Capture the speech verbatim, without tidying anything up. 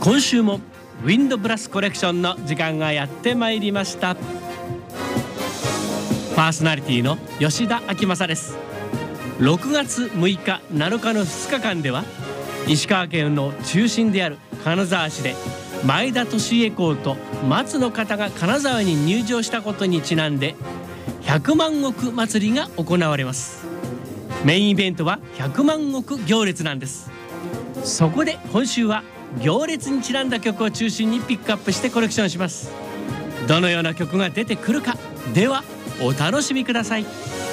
今週もウィンドブラスコレクションの時間がやってまいりました。パーソナリティの吉田明正です。ろくがつむいかなのかのふつかかんでは石川県の中心である金沢市で前田利家公と松の方が金沢に入場したことにちなんでひゃくまん石祭りが行われます。メインイベントはひゃくまん石行列なんです。そこで今週は行列にちなんだ曲を中心にピックアップしてコレクションします。どのような曲が出てくるか、ではお楽しみください。